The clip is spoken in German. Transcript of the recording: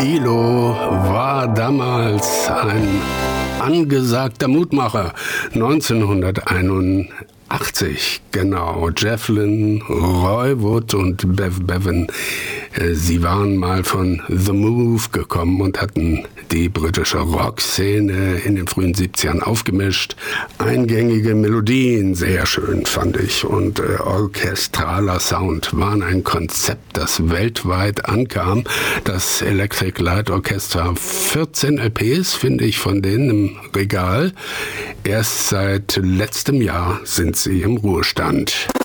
ILO war damals ein angesagter Mutmacher. 1981, genau. Jeff Lynne, Roy Wood und Bev Bevan, sie waren mal von The Move gekommen und hatten die britische Rockszene in den frühen 70ern aufgemischt. Eingängige Melodien, sehr schön fand ich, und orchestraler Sound waren ein Konzept, das weltweit ankam. Das Electric Light Orchestra, 14 LPs finde ich von denen im Regal. Erst seit letztem Jahr sind sie im Ruhestand.